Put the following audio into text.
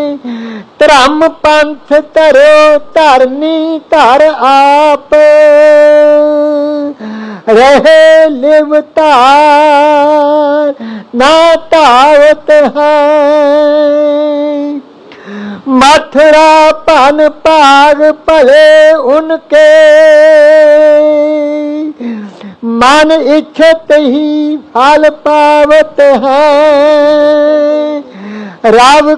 धर्म पंथ धरो धरनी धर आप रहे लिवतार ना तावत है। मथुरा पन भाग भले उनके मन इच्छत ही फल पावत है। रब